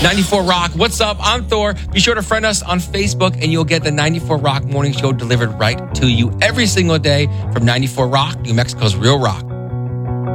94 Rock. What's up? I'm Thor. Be sure to friend us on Facebook and you'll get the 94 Rock Morning Show delivered right to you every single day from 94 Rock, New Mexico's Real Rock.